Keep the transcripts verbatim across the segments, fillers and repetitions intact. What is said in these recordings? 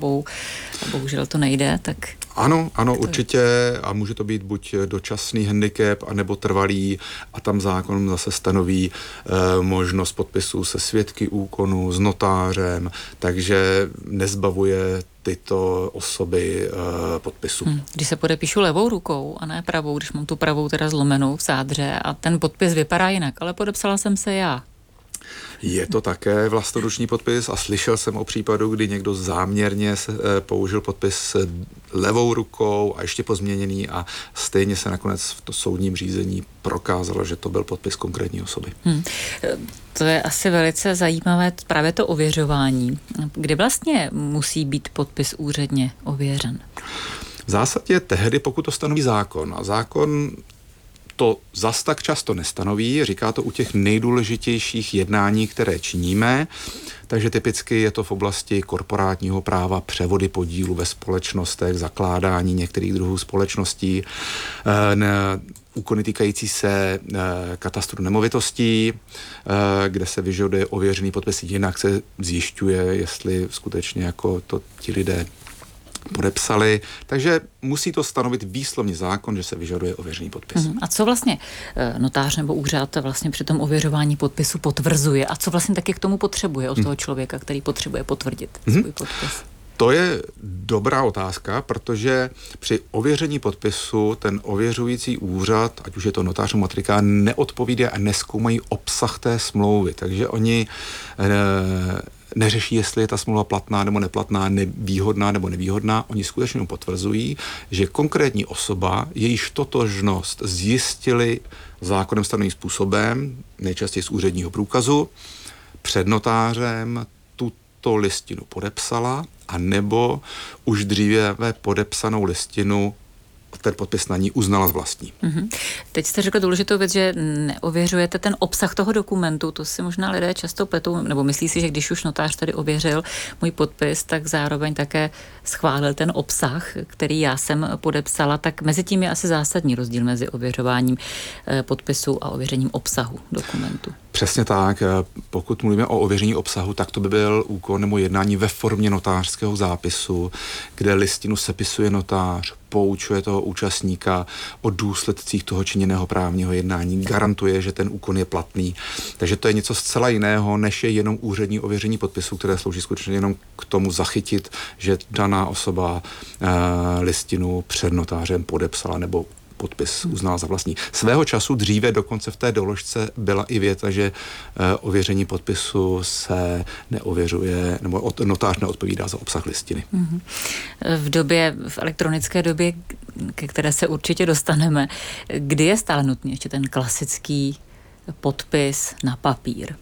bohužel to nejde, tak... Ano, ano, určitě a může to být buď dočasný handicap, anebo trvalý a tam zákon zase stanoví e, možnost podpisu se svědky úkonu, s notářem, takže nezbavuje tyto osoby e, podpisu. Hmm. Když se podepíšu levou rukou a ne pravou, když mám tu pravou teda zlomenou v sádře a ten podpis vypadá jinak, ale podepsala jsem se já. Je to také vlastnoruční podpis a slyšel jsem o případu, kdy někdo záměrně se, e, použil podpis levou rukou a ještě pozměněný a stejně se nakonec v to soudním řízení prokázalo, že to byl podpis konkrétní osoby. Hmm. To je asi velice zajímavé právě to ověřování. Kdy vlastně musí být podpis úředně ověřen? V zásadě tehdy, pokud to stanoví zákon. A zákon to zas tak často nestanoví, říká to u těch nejdůležitějších jednání, které činíme, takže typicky je to v oblasti korporátního práva, převody podílu ve společnostech, zakládání některých druhů společností, úkony týkající se katastru nemovitostí, kde se vyžaduje ověřený podpis, jinak se zjišťuje, jestli skutečně jako to ti lidé podepsali, takže musí to stanovit výslovně zákon, že se vyžaduje ověřený podpis. A co vlastně notář nebo úřad vlastně při tom ověřování podpisu potvrzuje a co vlastně taky k tomu potřebuje od toho člověka, který potřebuje potvrdit hmm. svůj podpis? To je dobrá otázka, protože při ověření podpisu ten ověřující úřad, ať už je to notář nebo matrika, neodpovídá a nezkoumají obsah té smlouvy, takže oni e, neřeší, jestli je ta smlouva platná nebo neplatná, nevýhodná nebo nevýhodná. Oni skutečně potvrzují, že konkrétní osoba, jejíž totožnost zjistili zákonem stanoveným způsobem, nejčastěji z úředního průkazu, před notářem tuto listinu podepsala, a nebo už dříve podepsanou listinu ten podpis na ní uznala z vlastní. Mm-hmm. Teď jste řekl důležitou věc, že neověřujete ten obsah toho dokumentu, to si možná lidé často pletou, nebo myslí si, že když už notář tady ověřil můj podpis, tak zároveň také schválil ten obsah, který já jsem podepsala, tak mezi tím je asi zásadní rozdíl mezi ověřováním podpisu a ověřením obsahu dokumentu. Přesně tak. Pokud mluvíme o ověření obsahu, tak to by byl úkon nebo jednání ve formě notářského zápisu, kde listinu sepisuje notář, poučuje toho účastníka o důsledcích toho činěného právního jednání, garantuje, že ten úkon je platný. Takže to je něco zcela jiného, než je jenom úřední ověření podpisu, které slouží skutečně jenom k tomu zachytit, že daná osoba e, listinu před notářem podepsala nebo podpis uznal za vlastní. Svého času dříve dokonce v té doložce byla i věta, že e, ověření podpisu se neověřuje, nebo od, notář neodpovídá za obsah listiny. Mm-hmm. V době, v elektronické době, ke které se určitě dostaneme, kdy je stále nutný ještě ten klasický podpis na papír?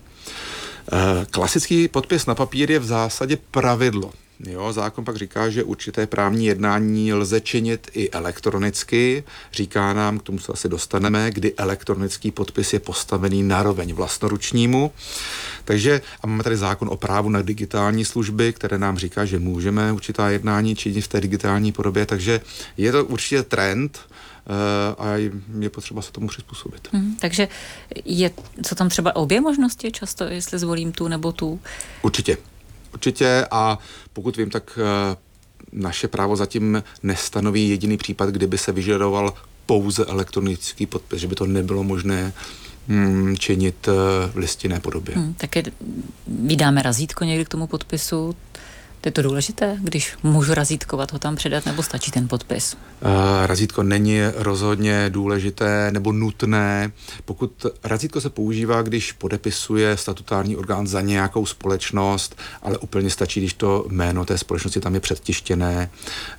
E, klasický podpis na papír je v zásadě pravidlo. Jo, zákon pak říká, že určité právní jednání lze činit i elektronicky. Říká nám, k tomu se asi dostaneme, kdy elektronický podpis je postavený naroveň vlastnoručnímu. Takže a máme tady zákon o právu na digitální služby, které nám říká, že můžeme určitá jednání činit v té digitální podobě, takže je to určitě trend a je potřeba se tomu přizpůsobit. Hmm, takže je, co tam třeba obě možnosti často, jestli zvolím tu nebo tu? Určitě. Určitě a pokud vím, tak naše právo zatím nestanoví jediný případ, kdyby se vyžadoval pouze elektronický podpis, že by to nebylo možné hmm, činit v listinné podobě. Hmm, také vydáme razítko někdy k tomu podpisu. To je to důležité, když můžu razítkovat, ho tam předat, nebo stačí ten podpis? Uh, razítko není rozhodně důležité nebo nutné. Pokud razítko se používá, když podepisuje statutární orgán za nějakou společnost, ale úplně stačí, když to jméno té společnosti tam je předtištěné,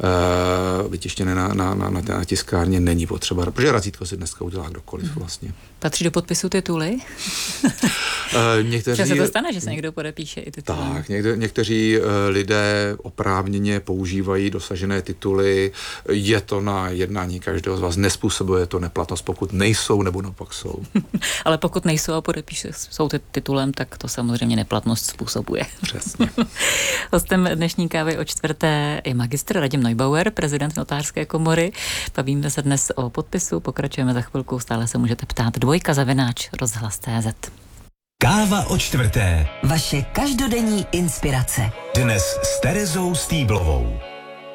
uh, vytištěné na, na, na, na, na tiskárně, není potřeba, protože razítko si dneska udělá kdokoliv hmm. vlastně. Patří do podpisu tituly? uh, někteří, se to stane, že se někdo podepíše i tituly? Tak, někde, někteří uh, lidé oprávněně používají dosažené tituly. Je to na jednání každého z vás. Nespůsobuje to neplatnost, pokud nejsou nebo naopak jsou. Ale pokud nejsou a podepíše jsou ty titulem, tak to samozřejmě neplatnost způsobuje. Přesně. Hostem dnešní kávy o čtvrté je magistr Radim Neubauer, prezident notářské komory. Bavíme se dnes o podpisu, pokračujeme za chvilku, stále se můžete ptát dvojka zavináč rozhlas tečka cé zet. Káva o čtvrté. Vaše každodenní inspirace. Dnes s Terezou Stýblovou.